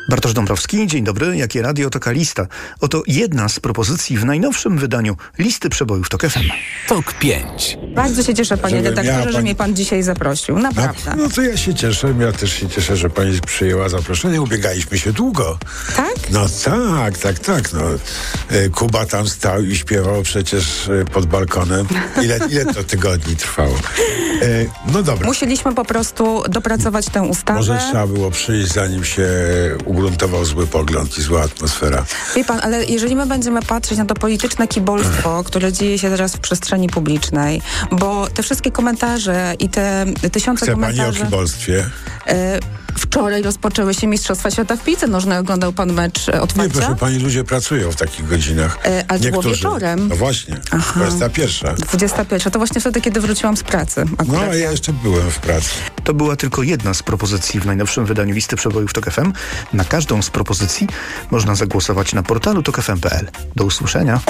Bartosz Dąbrowski, dzień dobry. Jakie radio, taka lista. Oto jedna z propozycji w najnowszym wydaniu listy przebojów TOK FM. TOK 5. Bardzo się cieszę, panie redaktorze, że mnie pan dzisiaj zaprosił. Naprawdę. No to ja się cieszę. Ja też się cieszę, że pani przyjęła zaproszenie. Ubiegaliśmy się długo. Tak? No tak. No, Kuba tam stał i śpiewał przecież pod balkonem. Ile to tygodni trwało? No dobra. Musieliśmy po prostu dopracować tę ustawę. Może trzeba było przyjść, zanim się ugruntował zły pogląd i zła atmosfera. Wie pan, ale jeżeli my będziemy patrzeć na to polityczne kibolstwo, które dzieje się teraz w przestrzeni publicznej, bo te wszystkie komentarze i te tysiące komentarzy... Chce pani o kibolstwie? Wczoraj rozpoczęły się Mistrzostwa Świata w piłce nożnej. Oglądał pan mecz otwarcia? Nie, proszę pani, ludzie pracują w takich godzinach. Ale to było wieczorem. No właśnie, 21. 21. To właśnie wtedy, kiedy wróciłam z pracy. No, a ja jeszcze byłem w pracy. To była tylko jedna z propozycji w najnowszym wydaniu listy przebojów TOK FM. Na każdą z propozycji można zagłosować na portalu tokfm.pl. Do usłyszenia.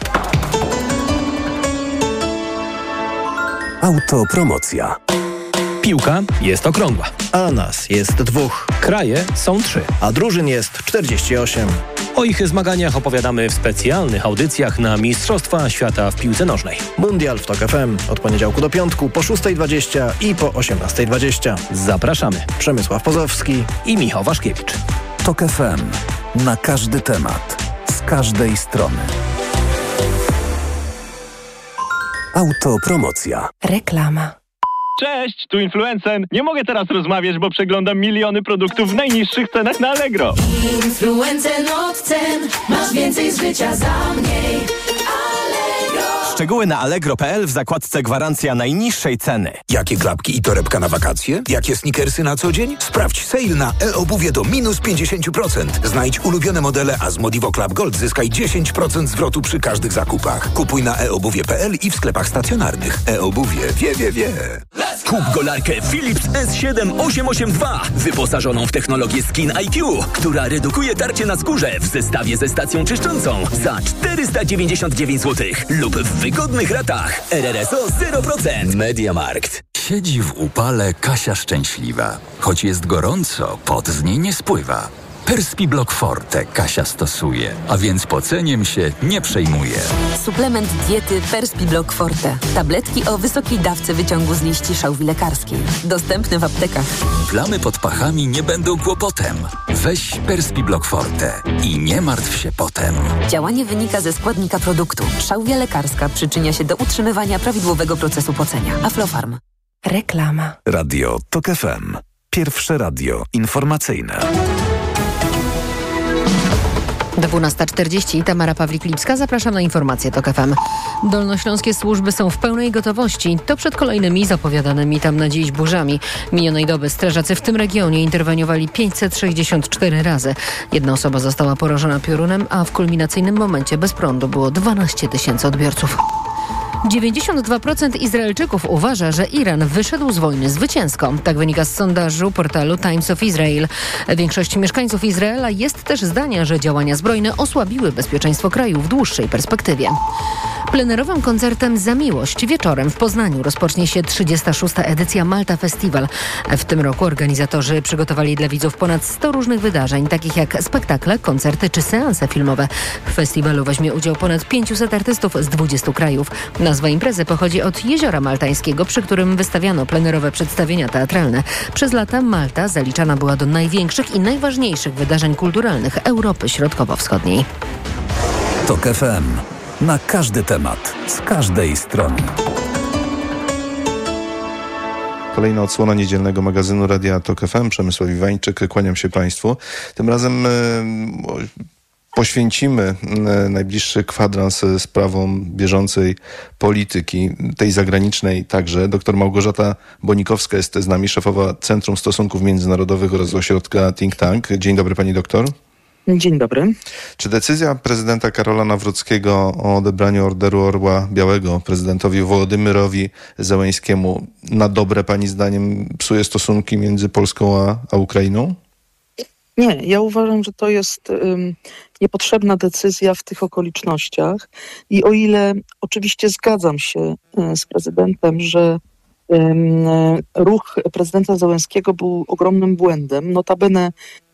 Autopromocja. Piłka jest okrągła, a nas jest 2. Kraje są 3, a drużyn jest 48. O ich zmaganiach opowiadamy w specjalnych audycjach na Mistrzostwa Świata w piłce nożnej. Mundial w TOK FM od poniedziałku do piątku po 6:20 i po 18:20. Zapraszamy. Przemysław Pozowski i Michał Waszkiewicz. TOK FM. Na każdy temat. Z każdej strony. Autopromocja. Reklama. Cześć, tu Influencen. Nie mogę teraz rozmawiać, bo przeglądam miliony produktów w najniższych cenach na Allegro. Influencen od cen. Masz więcej z życia za mniej. Allegro. Szczegóły na allegro.pl w zakładce gwarancja najniższej ceny. Jakie klapki i torebka na wakacje? Jakie sneakersy na co dzień? Sprawdź sale na e-obuwie do minus 50%. Znajdź ulubione modele, a z Modivo Club Gold zyskaj 10% zwrotu przy każdych zakupach. Kupuj na eobuwie.pl i w sklepach stacjonarnych. E-obuwie wie. Kup golarkę Philips S7 882, wyposażoną w technologię Skin IQ, która redukuje tarcie na skórze w zestawie ze stacją czyszczącą za 499 zł lub w wygodnych ratach. RRSO 0%. MediaMarkt. Siedzi w upale Kasia szczęśliwa. Choć jest gorąco, pot z niej nie spływa. Perspiblock Forte Kasia stosuje, a więc poceniem się nie przejmuje. Suplement diety Perspiblock Forte. Tabletki o wysokiej dawce wyciągu z liści szałwi lekarskiej. Dostępne w aptekach. Plamy pod pachami nie będą kłopotem. Weź Perspiblock Forte i nie martw się potem. Działanie wynika ze składnika produktu. Szałwia lekarska przyczynia się do utrzymywania prawidłowego procesu pocenia. Aflofarm. Reklama. Radio TOK FM. Pierwsze radio informacyjne. 12:40. Tamara Pawlik-Lipska. Zapraszam na informacje TOK FM. Dolnośląskie służby są w pełnej gotowości. To przed kolejnymi zapowiadanymi tam na dziś burzami. Minionej doby strażacy w tym regionie interweniowali 564 razy. Jedna osoba została porażona piorunem, a w kulminacyjnym momencie bez prądu było 12 000 odbiorców. 92% Izraelczyków uważa, że Iran wyszedł z wojny zwycięsko. Tak wynika z sondażu portalu Times of Israel. Większość mieszkańców Izraela jest też zdania, że działania zbrojne osłabiły bezpieczeństwo kraju w dłuższej perspektywie. Plenerowym koncertem Za miłość wieczorem w Poznaniu rozpocznie się 36. edycja Malta Festival. W tym roku organizatorzy przygotowali dla widzów ponad 100 różnych wydarzeń, takich jak spektakle, koncerty czy seanse filmowe. W festiwalu weźmie udział ponad 500 artystów z 20 krajów. Nazwa imprezy pochodzi od Jeziora Maltańskiego, przy którym wystawiano plenerowe przedstawienia teatralne. Przez lata Malta zaliczana była do największych i najważniejszych wydarzeń kulturalnych Europy Środkowo-Wschodniej. TOK FM. Na każdy temat, z każdej strony. Kolejna odsłona niedzielnego magazynu Radia TOK FM. Przemysław Iwańczyk, kłaniam się Państwu. Tym razem poświęcimy najbliższy kwadrans sprawom bieżącej polityki, tej zagranicznej także. Doktor Małgorzata Bonikowska jest z nami, szefowa Centrum Stosunków Międzynarodowych oraz ośrodka Think Tank. Dzień dobry pani doktor. Dzień dobry. Czy decyzja prezydenta Karola Nawrockiego o odebraniu Orderu Orła Białego prezydentowi Wołodymyrowi Zełenskiemu na dobre pani zdaniem psuje stosunki między Polską a Ukrainą? Nie, ja uważam, że to jest niepotrzebna decyzja w tych okolicznościach i o ile oczywiście zgadzam się z prezydentem, że ruch prezydenta Zełenskiego był ogromnym błędem, notabene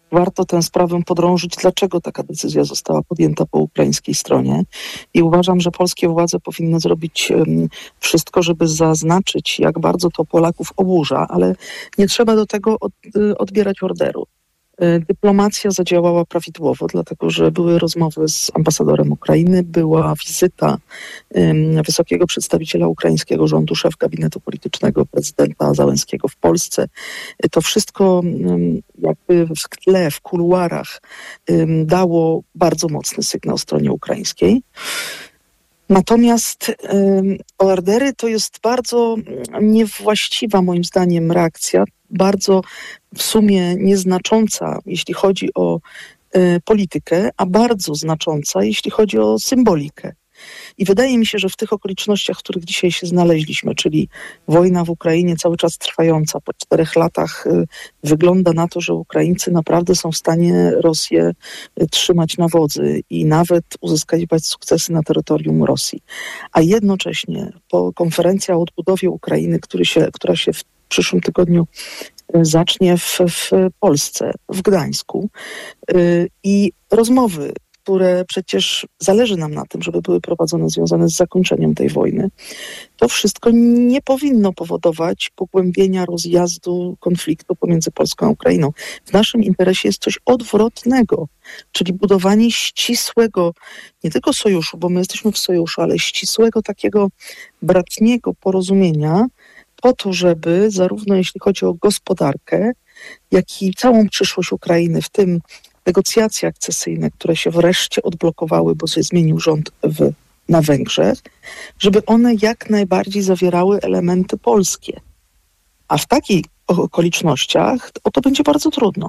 warto tę sprawę podrążyć, dlaczego taka decyzja została podjęta po ukraińskiej stronie. I uważam, że polskie władze powinny zrobić wszystko, żeby zaznaczyć, jak bardzo to Polaków oburza, ale nie trzeba do tego odbierać orderu. Dyplomacja zadziałała prawidłowo, dlatego że były rozmowy z ambasadorem Ukrainy, była wizyta wysokiego przedstawiciela ukraińskiego rządu, szef gabinetu politycznego prezydenta Załęskiego w Polsce. To wszystko jakby w tle, w kuluarach dało bardzo mocny sygnał stronie ukraińskiej. Natomiast ordery to jest bardzo niewłaściwa moim zdaniem reakcja, bardzo w sumie nieznacząca, jeśli chodzi o politykę, a bardzo znacząca, jeśli chodzi o symbolikę. I wydaje mi się, że w tych okolicznościach, w których dzisiaj się znaleźliśmy, czyli wojna w Ukrainie cały czas trwająca, po 4 latach wygląda na to, że Ukraińcy naprawdę są w stanie Rosję trzymać na wodzy i nawet uzyskiwać sukcesy na terytorium Rosji. A jednocześnie po konferencji o odbudowie Ukrainy, która się w przyszłym tygodniu zacznie w Polsce, w Gdańsku, i rozmowy, które przecież zależy nam na tym, żeby były prowadzone, związane z zakończeniem tej wojny, to wszystko nie powinno powodować pogłębienia rozjazdu konfliktu pomiędzy Polską a Ukrainą. W naszym interesie jest coś odwrotnego, czyli budowanie ścisłego, nie tylko sojuszu, bo my jesteśmy w sojuszu, ale ścisłego takiego bratniego porozumienia po to, żeby zarówno jeśli chodzi o gospodarkę, jak i całą przyszłość Ukrainy, w tym negocjacje akcesyjne, które się wreszcie odblokowały, bo się zmienił rząd na Węgrzech, żeby one jak najbardziej zawierały elementy polskie. A w takich okolicznościach to będzie bardzo trudno.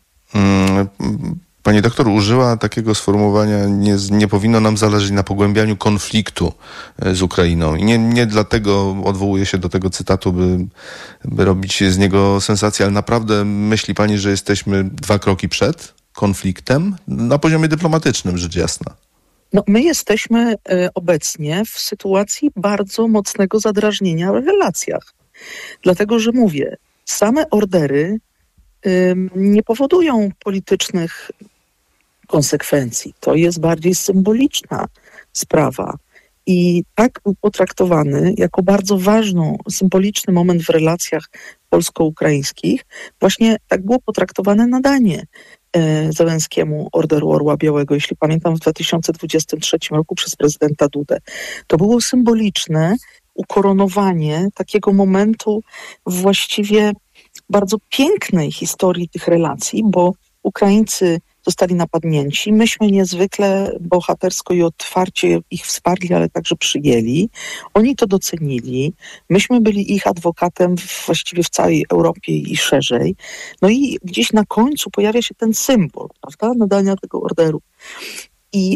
Pani doktor użyła takiego sformułowania, nie powinno nam zależeć na pogłębianiu konfliktu z Ukrainą. I nie dlatego odwołuję się do tego cytatu, by robić z niego sensację, ale naprawdę myśli pani, że jesteśmy 2 kroki przed konfliktem na poziomie dyplomatycznym, rzecz jasna? No, my jesteśmy obecnie w sytuacji bardzo mocnego zadrażnienia w relacjach. Dlatego, że mówię, same ordery nie powodują politycznych konsekwencji. To jest bardziej symboliczna sprawa. I tak był potraktowany jako bardzo ważny, symboliczny moment w relacjach polsko-ukraińskich. Właśnie tak było potraktowane nadanie Załęskiemu Orderu Orła Białego, jeśli pamiętam, w 2023 roku przez prezydenta Dudę. To było symboliczne ukoronowanie takiego momentu właściwie bardzo pięknej historii tych relacji, bo Ukraińcy zostali napadnięci. Myśmy niezwykle bohatersko i otwarcie ich wsparli, ale także przyjęli. Oni to docenili. Myśmy byli ich adwokatem właściwie w całej Europie i szerzej. No i gdzieś na końcu pojawia się ten symbol, prawda, nadania tego orderu. I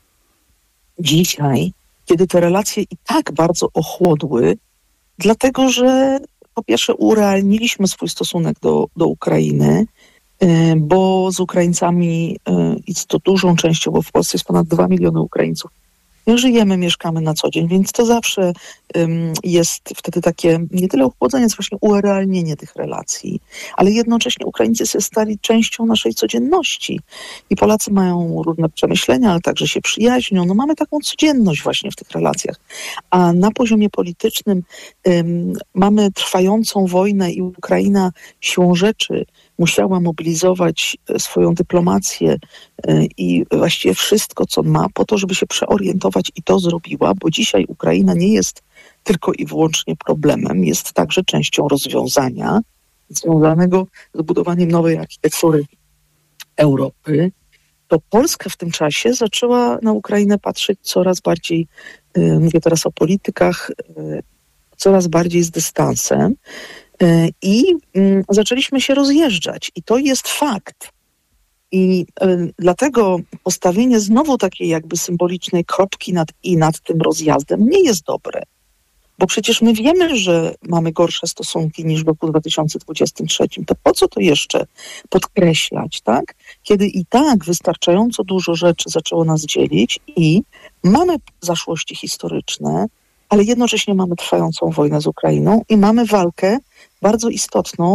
dzisiaj, kiedy te relacje i tak bardzo ochłodły, dlatego że po pierwsze urealniliśmy swój stosunek do Ukrainy, bo z Ukraińcami, i to dużą częścią, bo w Polsce jest ponad 2 miliony Ukraińców, my żyjemy, mieszkamy na co dzień, więc to zawsze jest wtedy takie nie tyle ochłodzenie, co właśnie urealnienie tych relacji, ale jednocześnie Ukraińcy się stali częścią naszej codzienności i Polacy mają różne przemyślenia, ale także się przyjaźnią. No mamy taką codzienność właśnie w tych relacjach. A na poziomie politycznym mamy trwającą wojnę i Ukraina siłą rzeczy musiała mobilizować swoją dyplomację i właściwie wszystko, co ma, po to, żeby się przeorientować, i to zrobiła, bo dzisiaj Ukraina nie jest tylko i wyłącznie problemem, jest także częścią rozwiązania związanego z budowaniem nowej architektury Europy. To Polska w tym czasie zaczęła na Ukrainę patrzeć coraz bardziej, mówię teraz o politykach, coraz bardziej z dystansem i zaczęliśmy się rozjeżdżać. I to jest fakt. I dlatego postawienie znowu takiej jakby symbolicznej kropki nad tym rozjazdem nie jest dobre. Bo przecież my wiemy, że mamy gorsze stosunki niż w roku 2023. To po co to jeszcze podkreślać, tak? Kiedy i tak wystarczająco dużo rzeczy zaczęło nas dzielić i mamy zaszłości historyczne, ale jednocześnie mamy trwającą wojnę z Ukrainą i mamy walkę bardzo istotną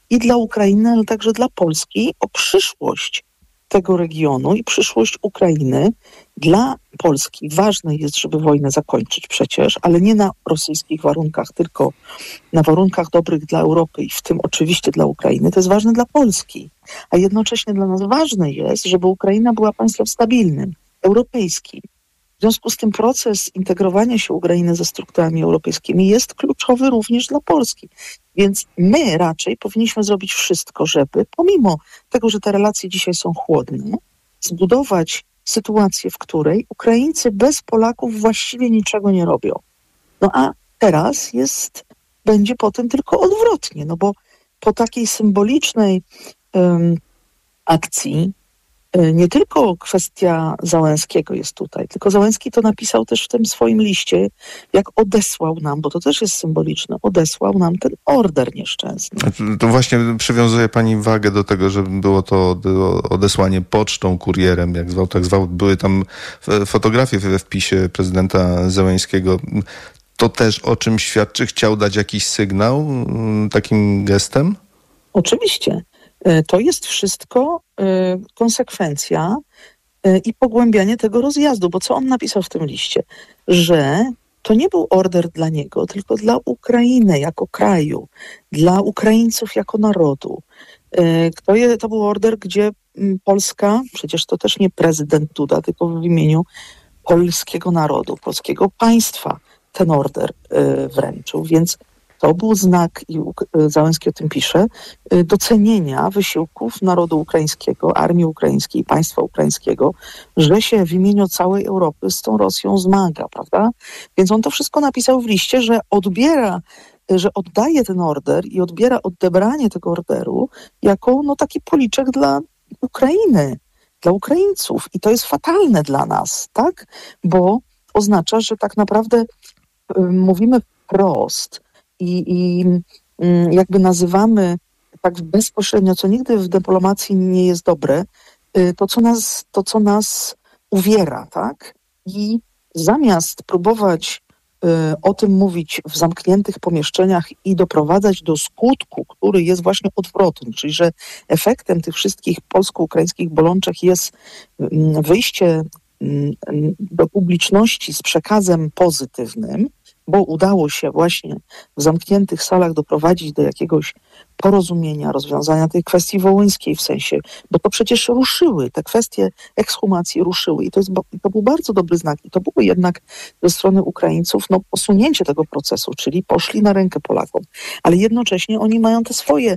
i dla Ukrainy, ale także dla Polski o przyszłość tego regionu i przyszłość Ukrainy. Dla Polski ważne jest, żeby wojnę zakończyć przecież, ale nie na rosyjskich warunkach, tylko na warunkach dobrych dla Europy i w tym oczywiście dla Ukrainy. To jest ważne dla Polski. A jednocześnie dla nas ważne jest, żeby Ukraina była państwem stabilnym, europejskim. W związku z tym proces integrowania się Ukrainy ze strukturami europejskimi jest kluczowy również dla Polski. Więc my raczej powinniśmy zrobić wszystko, żeby pomimo tego, że te relacje dzisiaj są chłodne, zbudować sytuację, w której Ukraińcy bez Polaków właściwie niczego nie robią. No a teraz będzie potem tylko odwrotnie, no bo po takiej symbolicznej akcji nie tylko kwestia Załęskiego jest tutaj, tylko Załęski to napisał też w tym swoim liście, jak odesłał nam, bo to też jest symboliczne, odesłał nam ten order nieszczęsny. To właśnie przywiązuje pani wagę do tego, że było to odesłanie pocztą, kurierem, jak zwał, tak zwał. Były tam fotografie we wpisie prezydenta Załęskiego. To też o czym świadczy? Chciał dać jakiś sygnał takim gestem? Oczywiście. To jest wszystko konsekwencja i pogłębianie tego rozjazdu, bo co on napisał w tym liście? Że to nie był order dla niego, tylko dla Ukrainy jako kraju, dla Ukraińców jako narodu. To był order, gdzie Polska, przecież to też nie prezydent Duda, tylko w imieniu polskiego narodu, polskiego państwa ten order wręczył, więc to był znak, i Załęski o tym pisze, docenienia wysiłków narodu ukraińskiego, armii ukraińskiej, państwa ukraińskiego, że się w imieniu całej Europy z tą Rosją zmaga, prawda? Więc on to wszystko napisał w liście, że oddaje ten order i odbiera odebranie tego orderu jako taki policzek dla Ukrainy, dla Ukraińców. I to jest fatalne dla nas, tak? Bo oznacza, że tak naprawdę mówimy wprost, i jakby nazywamy tak bezpośrednio, co nigdy w dyplomacji nie jest dobre, to co nas uwiera, tak? I zamiast próbować o tym mówić w zamkniętych pomieszczeniach i doprowadzać do skutku, który jest właśnie odwrotny, czyli że efektem tych wszystkich polsko-ukraińskich bolączek jest wyjście do publiczności z przekazem pozytywnym, bo udało się właśnie w zamkniętych salach doprowadzić do jakiegoś porozumienia, rozwiązania tej kwestii wołyńskiej w sensie, bo to przecież ruszyły, te kwestie ekshumacji ruszyły i to był bardzo dobry znak i to było jednak ze strony Ukraińców posunięcie tego procesu, czyli poszli na rękę Polakom, ale jednocześnie oni mają te swoje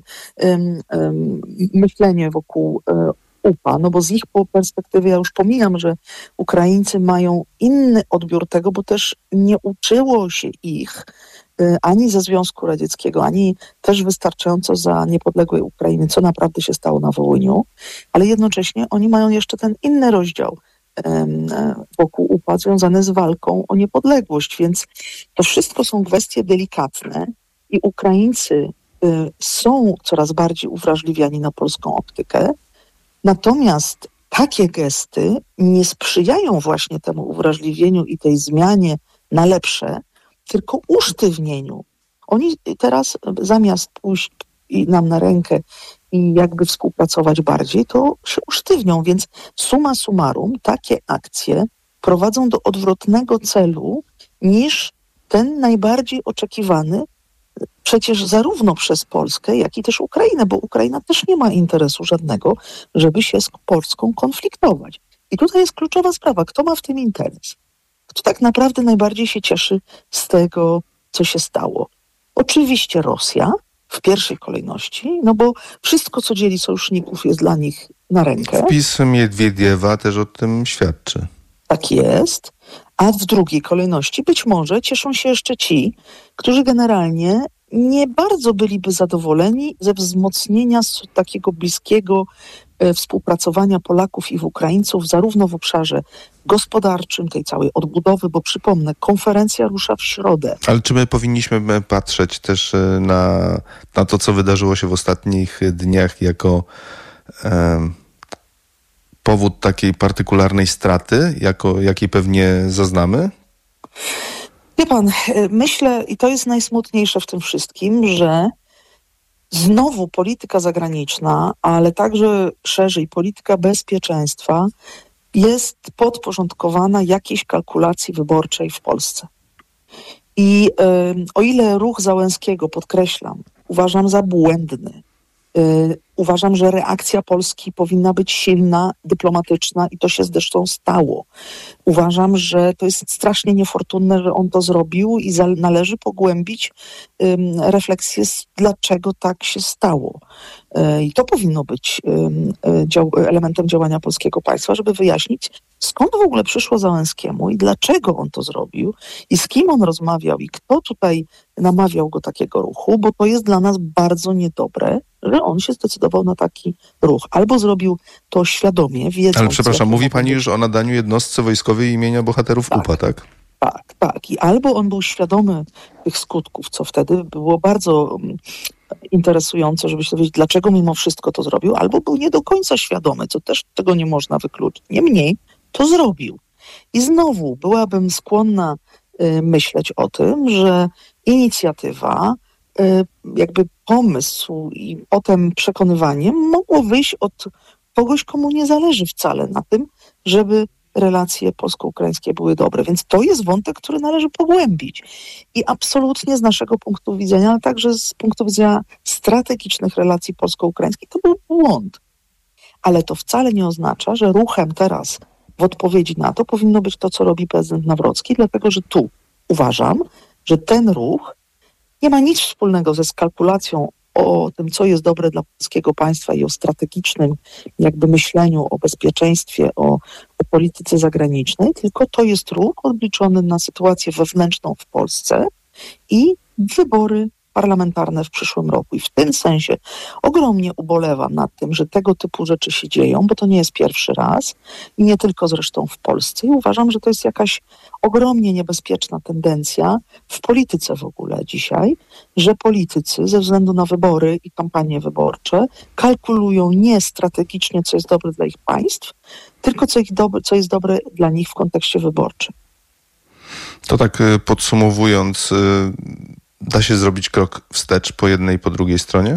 myślenie wokół UPA, bo z ich perspektywy ja już pomijam, że Ukraińcy mają inny odbiór tego, bo też nie uczyło się ich ani ze Związku Radzieckiego, ani też wystarczająco za niepodległej Ukrainy, co naprawdę się stało na Wołyniu, ale jednocześnie oni mają jeszcze ten inny rozdział wokół UPA związany z walką o niepodległość, więc to wszystko są kwestie delikatne i Ukraińcy są coraz bardziej uwrażliwiani na polską optykę. Natomiast takie gesty nie sprzyjają właśnie temu uwrażliwieniu i tej zmianie na lepsze, tylko usztywnieniu. Oni teraz zamiast pójść nam na rękę i jakby współpracować bardziej, to się usztywnią. Więc summa summarum takie akcje prowadzą do odwrotnego celu niż ten najbardziej oczekiwany przecież zarówno przez Polskę, jak i też Ukrainę, bo Ukraina też nie ma interesu żadnego, żeby się z Polską konfliktować. I tutaj jest kluczowa sprawa, kto ma w tym interes? Kto tak naprawdę najbardziej się cieszy z tego, co się stało? Oczywiście Rosja w pierwszej kolejności, bo wszystko, co dzieli sojuszników, jest dla nich na rękę. Wpis Miedwiediewa też o tym świadczy. Tak jest. A w drugiej kolejności być może cieszą się jeszcze ci, którzy generalnie nie bardzo byliby zadowoleni ze wzmocnienia takiego bliskiego współpracowania Polaków i Ukraińców, zarówno w obszarze gospodarczym, tej całej odbudowy, bo przypomnę, konferencja rusza w środę. Ale czy my powinniśmy patrzeć też na to, co wydarzyło się w ostatnich dniach jako powód takiej partykularnej straty, jakiej pewnie zaznamy? Wie pan, myślę, i to jest najsmutniejsze w tym wszystkim, że znowu polityka zagraniczna, ale także szerzej polityka bezpieczeństwa jest podporządkowana jakiejś kalkulacji wyborczej w Polsce. I o ile ruch Załęskiego, podkreślam, uważam za błędny, uważam, że reakcja Polski powinna być silna, dyplomatyczna i to się zresztą stało. Uważam, że to jest strasznie niefortunne, że on to zrobił i należy pogłębić refleksję, dlaczego tak się stało. I to powinno być elementem działania polskiego państwa, żeby wyjaśnić, skąd w ogóle przyszło Załęskiemu i dlaczego on to zrobił i z kim on rozmawiał i kto tutaj namawiał go takiego ruchu, bo to jest dla nas bardzo niedobre, że on się zdecydował na taki ruch. Albo zrobił to świadomie, wiedząc... Ale przepraszam, mówi pani już o nadaniu jednostce wojskowej imienia bohaterów UPA, tak? Tak. I albo on był świadomy tych skutków, co wtedy było bardzo interesujące, żeby się dowiedzieć, dlaczego mimo wszystko to zrobił, albo był nie do końca świadomy, co też tego nie można wykluczyć. Niemniej to zrobił. I znowu byłabym skłonna myśleć o tym, że inicjatywa, jakby pomysł i potem przekonywanie mogło wyjść od kogoś, komu nie zależy wcale na tym, żeby relacje polsko-ukraińskie były dobre. Więc to jest wątek, który należy pogłębić. I absolutnie z naszego punktu widzenia, ale także z punktu widzenia strategicznych relacji polsko-ukraińskich, to był błąd. Ale to wcale nie oznacza, że ruchem teraz w odpowiedzi na to powinno być to, co robi prezydent Nawrocki, dlatego że tu uważam, że ten ruch nie ma nic wspólnego ze skalkulacją o tym, co jest dobre dla polskiego państwa i o strategicznym jakby myśleniu o bezpieczeństwie, o polityce zagranicznej, tylko to jest ruch odliczony na sytuację wewnętrzną w Polsce i wybory parlamentarne w przyszłym roku. I w tym sensie ogromnie ubolewam nad tym, że tego typu rzeczy się dzieją, bo to nie jest pierwszy raz i nie tylko zresztą w Polsce. I uważam, że to jest jakaś ogromnie niebezpieczna tendencja w polityce w ogóle dzisiaj, że politycy ze względu na wybory i kampanie wyborcze kalkulują nie strategicznie, co jest dobre dla ich państw, tylko co jest dobre dla nich w kontekście wyborczym. To tak podsumowując, da się zrobić krok wstecz po jednej i po drugiej stronie?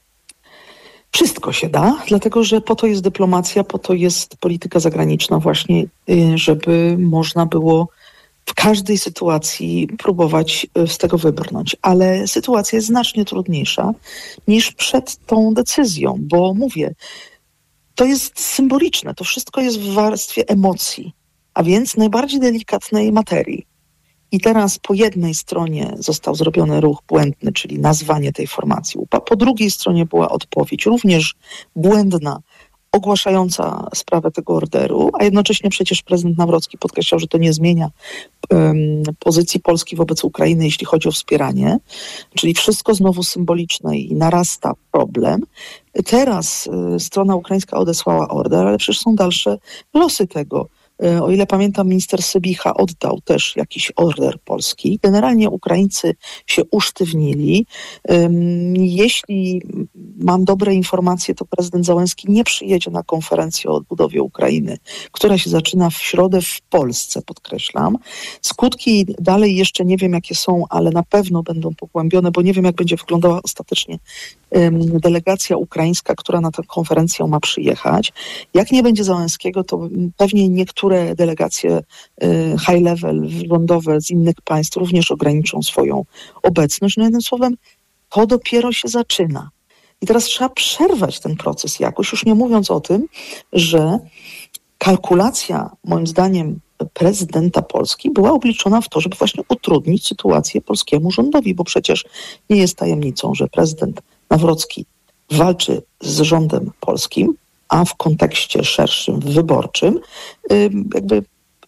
Wszystko się da, dlatego że po to jest dyplomacja, po to jest polityka zagraniczna właśnie, żeby można było w każdej sytuacji próbować z tego wybrnąć. Ale sytuacja jest znacznie trudniejsza niż przed tą decyzją, bo mówię, to jest symboliczne, to wszystko jest w warstwie emocji, a więc najbardziej delikatnej materii. I teraz po jednej stronie został zrobiony ruch błędny, czyli nazwanie tej formacji UPA. Po drugiej stronie była odpowiedź, również błędna, ogłaszająca sprawę tego orderu, a jednocześnie przecież prezydent Nawrocki podkreślał, że to nie zmienia pozycji Polski wobec Ukrainy, jeśli chodzi o wspieranie. Czyli wszystko znowu symboliczne i narasta problem. Teraz strona ukraińska odesłała order, ale przecież są dalsze losy tego. O ile pamiętam, minister Sybicha oddał też jakiś order polski. Generalnie Ukraińcy się usztywnili. Jeśli mam dobre informacje, to prezydent Załęski nie przyjedzie na konferencję o odbudowie Ukrainy, która się zaczyna w środę w Polsce, podkreślam. Skutki dalej jeszcze nie wiem, jakie są, ale na pewno będą pogłębione, bo nie wiem, jak będzie wyglądała ostatecznie delegacja ukraińska, która na tę konferencję ma przyjechać. Jak nie będzie Załęskiego, to pewnie niektóre delegacje high level, rządowe z innych państw również ograniczą swoją obecność. No jednym słowem, to dopiero się zaczyna. I teraz trzeba przerwać ten proces jakoś, już nie mówiąc o tym, że kalkulacja, moim zdaniem, prezydenta Polski była obliczona w to, żeby właśnie utrudnić sytuację polskiemu rządowi, bo przecież nie jest tajemnicą, że prezydent Nawrocki walczy z rządem polskim, a w kontekście szerszym, wyborczym, jakby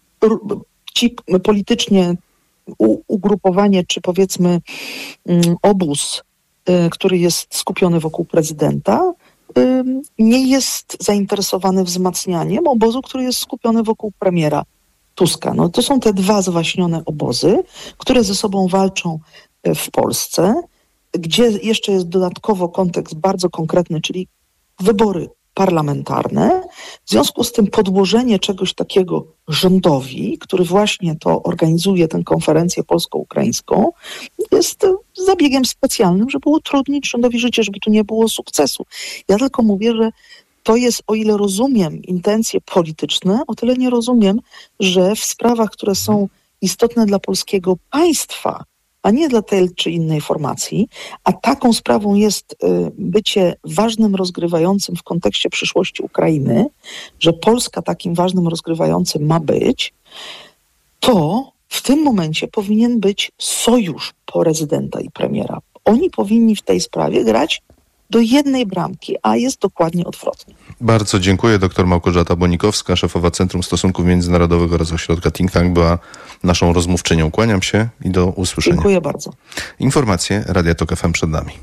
ci politycznie ugrupowanie, czy powiedzmy obóz, który jest skupiony wokół prezydenta, nie jest zainteresowany wzmacnianiem obozu, który jest skupiony wokół premiera Tuska. No, to są te dwa zwaśnione obozy, które ze sobą walczą w Polsce, gdzie jeszcze jest dodatkowo kontekst bardzo konkretny, czyli wybory parlamentarne, W związku z tym podłożenie czegoś takiego rządowi, który właśnie to organizuje, tę konferencję polsko-ukraińską, jest zabiegiem specjalnym, żeby utrudnić rządowi życie, żeby tu nie było sukcesu. Ja tylko mówię, że to jest, o ile rozumiem intencje polityczne, o tyle nie rozumiem, że w sprawach, które są istotne dla polskiego państwa, a nie dla tej czy innej formacji, a taką sprawą jest bycie ważnym rozgrywającym w kontekście przyszłości Ukrainy, że Polska takim ważnym rozgrywającym ma być, to w tym momencie powinien być sojusz prezydenta i premiera. Oni powinni w tej sprawie grać do jednej bramki, a jest dokładnie odwrotnie. Bardzo dziękuję. Dr Małgorzata Bonikowska, szefowa Centrum Stosunków Międzynarodowych oraz Ośrodka Think Tank, była naszą rozmówczynią. Kłaniam się i do usłyszenia. Dziękuję bardzo. Informacje Radia Tok FM przed nami.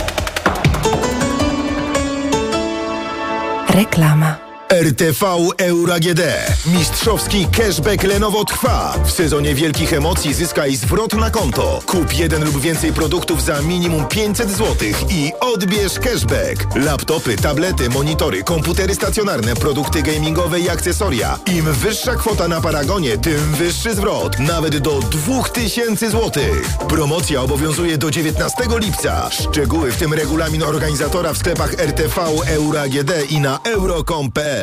Reklama. RTV Euro AGD. Mistrzowski cashback Lenovo trwa. W sezonie wielkich emocji zyskaj zwrot na konto. Kup jeden lub więcej produktów za minimum 500 zł i odbierz cashback. Laptopy, tablety, monitory, komputery stacjonarne, produkty gamingowe i akcesoria. Im wyższa kwota na Paragonie, tym wyższy zwrot. Nawet do 2000 zł. Promocja obowiązuje do 19 lipca. Szczegóły, w tym regulamin organizatora w sklepach RTV Euro AGD i na euro.com.pl.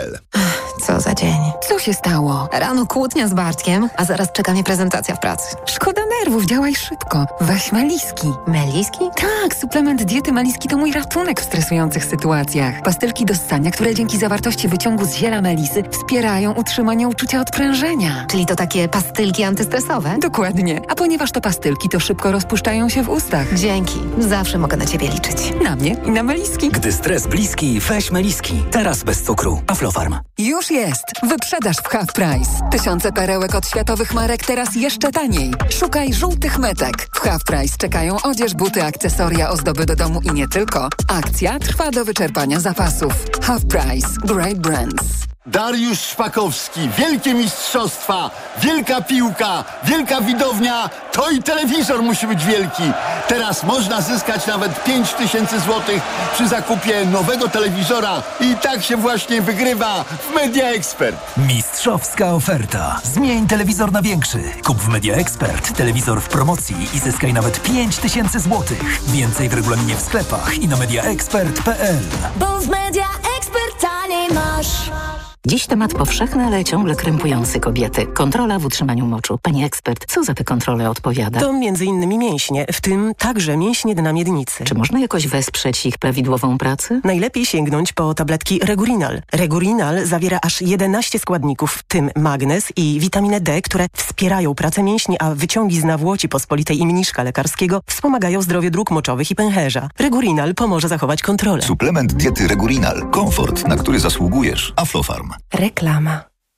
Co za dzień. Co się stało? Rano kłótnia z Bartkiem, a zaraz czeka mnie prezentacja w pracy. Szkoda nerwów, działaj szybko. Weź Meliski. Meliski? Tak, suplement diety Meliski to mój ratunek w stresujących sytuacjach. Pastylki do ssania, które dzięki zawartości wyciągu z ziela melisy wspierają utrzymanie uczucia odprężenia. Czyli to takie pastylki antystresowe? Dokładnie. A ponieważ to pastylki, to szybko rozpuszczają się w ustach. Dzięki. Zawsze mogę na ciebie liczyć. Na mnie i na Meliski. Gdy stres bliski, weź Meliski. Teraz bez cukru. Aflofarm. Już jest! Wyprzedaż w Half Price. Tysiące perełek od światowych marek teraz jeszcze taniej. Szukaj żółtych metek. W Half Price czekają odzież, buty, akcesoria, ozdoby do domu i nie tylko. Akcja trwa do wyczerpania zapasów. Half Price. Great brands. Dariusz Szpakowski, wielkie mistrzostwa, wielka piłka, wielka widownia, to i telewizor musi być wielki. Teraz można zyskać nawet 5000 zł przy zakupie nowego telewizora i tak się właśnie wygrywa w Media Expert. Mistrzowska oferta. Zmień telewizor na większy. Kup w Media Expert telewizor w promocji i zyskaj nawet 5000 zł. Więcej w regulaminie w sklepach i na mediaexpert.pl. Bo w Media Expert taniej masz. Dziś temat powszechny, ale ciągle krępujący kobiety. Kontrola w utrzymaniu moczu. Pani ekspert, co za tę kontrolę odpowiada? To m.in. mięśnie, w tym także mięśnie dna miednicy. Czy można jakoś wesprzeć ich prawidłową pracę? Najlepiej sięgnąć po tabletki Regurinal. Regurinal zawiera aż 11 składników, w tym magnez i witaminę D, które wspierają pracę mięśni, a wyciągi z nawłoci pospolitej i mniszka lekarskiego wspomagają zdrowie dróg moczowych i pęcherza. Regurinal pomoże zachować kontrolę. Suplement diety Regurinal. Komfort, na który zasługujesz. Aflofarm. Reklama.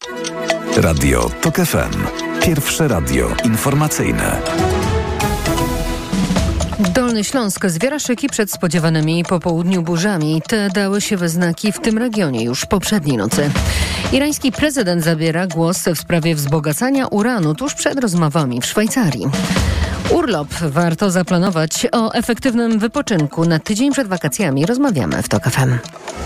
Radio Tok FM. Pierwsze radio informacyjne. Dolny Śląsk zwiera szyki przed spodziewanymi po południu burzami. Te dały się we znaki w tym regionie już poprzedniej nocy. Irański prezydent zabiera głos w sprawie wzbogacania uranu tuż przed rozmowami w Szwajcarii. Urlop warto zaplanować. O efektywnym wypoczynku na tydzień przed wakacjami rozmawiamy w Tok FM.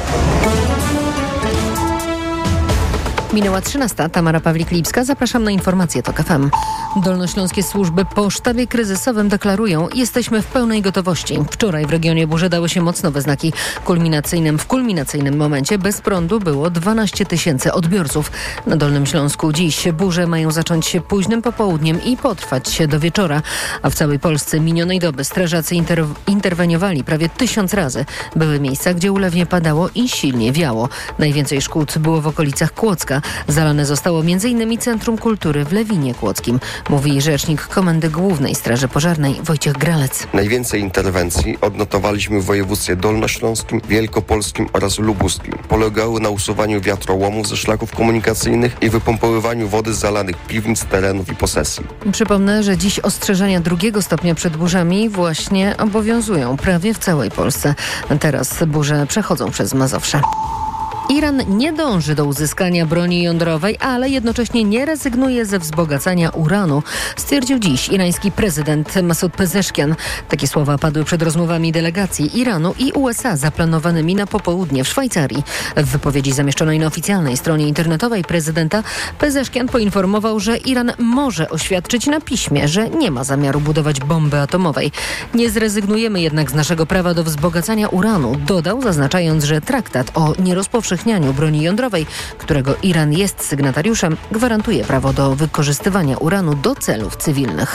Minęła 13. Tamara Pawlik-Lipska. Zapraszam na informacje TOK FM. Dolnośląskie służby po sztabie kryzysowym deklarują: jesteśmy w pełnej gotowości. Wczoraj w regionie burze dały się mocno we znaki. W kulminacyjnym momencie bez prądu było 12 000 odbiorców. Na Dolnym Śląsku dziś burze mają zacząć się późnym popołudniem i potrwać się do wieczora. A w całej Polsce minionej doby strażacy interweniowali prawie 1000 razy. Były miejsca, gdzie ulewnie padało i silnie wiało. Najwięcej szkód było w okolicach Kłodzka. Zalane zostało m.in. Centrum Kultury w Lewinie Kłodzkim, mówi rzecznik Komendy Głównej Straży Pożarnej Wojciech Gralec. Najwięcej interwencji odnotowaliśmy w województwie dolnośląskim, wielkopolskim oraz lubuskim. Polegały na usuwaniu wiatrołomów ze szlaków komunikacyjnych i wypompowywaniu wody z zalanych piwnic, terenów i posesji. Przypomnę, że dziś ostrzeżenia 2 stopnia przed burzami właśnie obowiązują prawie w całej Polsce. Teraz burze przechodzą przez Mazowsze. Iran nie dąży do uzyskania broni jądrowej, ale jednocześnie nie rezygnuje ze wzbogacania uranu, stwierdził dziś irański prezydent Masud Pezeshkian. Takie słowa padły przed rozmowami delegacji Iranu i USA zaplanowanymi na popołudnie w Szwajcarii. W wypowiedzi zamieszczonej na oficjalnej stronie internetowej prezydenta Pezeshkian poinformował, że Iran może oświadczyć na piśmie, że nie ma zamiaru budować bomby atomowej. Nie zrezygnujemy jednak z naszego prawa do wzbogacania uranu, dodał, zaznaczając, że traktat o nierozpowszechnianiu broni jądrowej, którego Iran jest sygnatariuszem, gwarantuje prawo do wykorzystywania uranu do celów cywilnych.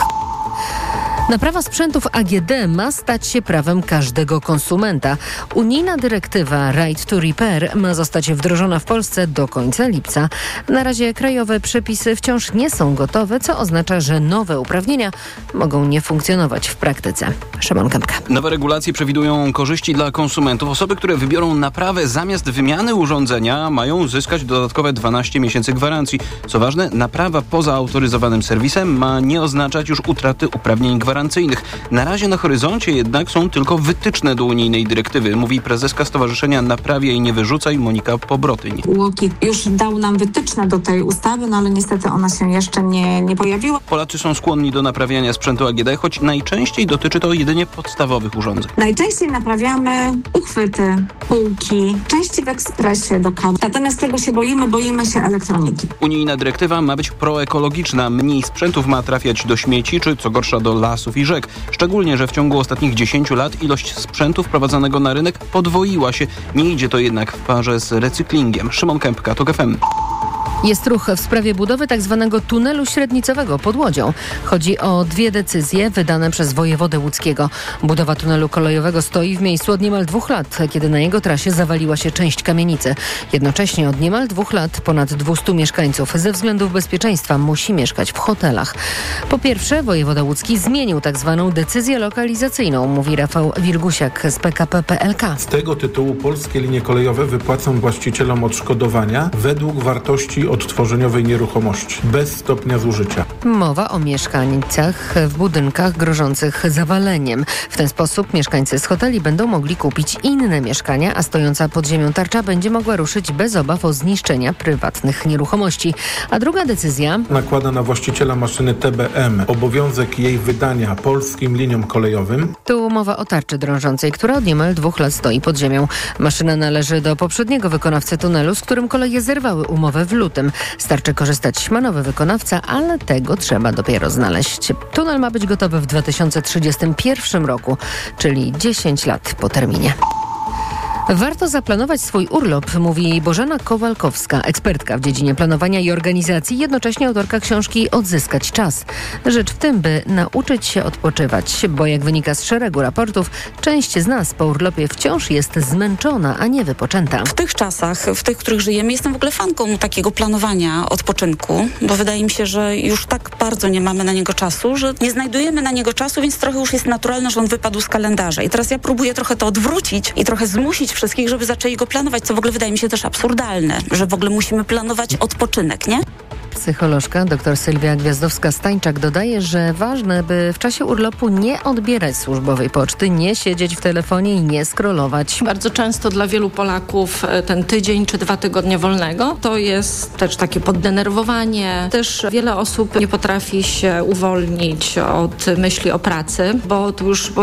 Naprawa sprzętów AGD ma stać się prawem każdego konsumenta. Unijna dyrektywa Right to Repair ma zostać wdrożona w Polsce do końca lipca. Na razie krajowe przepisy wciąż nie są gotowe, co oznacza, że nowe uprawnienia mogą nie funkcjonować w praktyce. Szymon Kępka. Nowe regulacje przewidują korzyści dla konsumentów. Osoby, które wybiorą naprawę zamiast wymiany urządzenia, mają uzyskać dodatkowe 12 miesięcy gwarancji. Co ważne, naprawa poza autoryzowanym serwisem ma nie oznaczać już utraty uprawnień gwarancyjnych. Na razie na horyzoncie jednak są tylko wytyczne do unijnej dyrektywy, mówi prezeska Stowarzyszenia Naprawiaj i nie wyrzucaj Monika Pobrotyń. UOKiK już dał nam wytyczne do tej ustawy, ale niestety ona się jeszcze nie pojawiła. Polacy są skłonni do naprawiania sprzętu AGD, choć najczęściej dotyczy to jedynie podstawowych urządzeń. Najczęściej naprawiamy uchwyty, półki, części w ekspresie do kawy. Natomiast czego się boimy się elektroniki. Unijna dyrektywa ma być proekologiczna. Mniej sprzętów ma trafiać do śmieci, czy co gorsza do lasów i rzek. Szczególnie, że w ciągu ostatnich 10 lat ilość sprzętu wprowadzanego na rynek podwoiła się. Nie idzie to jednak w parze z recyklingiem. Szymon Kępka, TOK FM. Jest ruch w sprawie budowy tzw. tunelu średnicowego pod Łodzią. Chodzi o 2 decyzje wydane przez wojewodę łódzkiego. Budowa tunelu kolejowego stoi w miejscu od niemal 2 lat, kiedy na jego trasie zawaliła się część kamienicy. Jednocześnie od niemal 2 lat ponad 200 mieszkańców ze względów bezpieczeństwa musi mieszkać w hotelach. Po pierwsze, wojewoda łódzki zmienił tzw. decyzję lokalizacyjną, mówi Rafał Wilgusiak z PKP PLK. Z tego tytułu polskie linie kolejowe wypłacą właścicielom odszkodowania według wartości odtworzeniowej nieruchomości, bez stopnia zużycia. Mowa o mieszkańcach w budynkach grożących zawaleniem. W ten sposób mieszkańcy z hoteli będą mogli kupić inne mieszkania, a stojąca pod ziemią tarcza będzie mogła ruszyć bez obaw o zniszczenia prywatnych nieruchomości. A druga decyzja nakłada na właściciela maszyny TBM obowiązek jej wydania polskim liniom kolejowym. Tu mowa o tarczy drążącej, która od niemal 2 lat stoi pod ziemią. Maszyna należy do poprzedniego wykonawcy tunelu, z którym koleje zerwały umowę w lutym. Z tarczy korzystać ma nowy wykonawca, ale tego trzeba dopiero znaleźć. Tunel ma być gotowy w 2031 roku, czyli 10 lat po terminie. Warto zaplanować swój urlop, mówi Bożena Kowalkowska, ekspertka w dziedzinie planowania i organizacji, jednocześnie autorka książki Odzyskać czas. Rzecz w tym, by nauczyć się odpoczywać, bo jak wynika z szeregu raportów, część z nas po urlopie wciąż jest zmęczona, a nie wypoczęta. W tych czasach, w tych, których żyjemy, jestem w ogóle fanką takiego planowania odpoczynku, bo wydaje mi się, że już tak bardzo nie mamy na niego czasu, że nie znajdujemy na niego czasu, więc trochę już jest naturalne, że on wypadł z kalendarza. I teraz ja próbuję trochę to odwrócić i trochę zmusić wszystkich, żeby zaczęli go planować, co w ogóle wydaje mi się też absurdalne, że w ogóle musimy planować odpoczynek, nie? Psycholożka dr Sylwia Gwiazdowska-Stańczak dodaje, że ważne, by w czasie urlopu nie odbierać służbowej poczty, nie siedzieć w telefonie i nie scrollować. Bardzo często dla wielu Polaków ten tydzień czy 2 tygodnie wolnego to jest też takie poddenerwowanie. Też wiele osób nie potrafi się uwolnić od myśli o pracy, bo tu już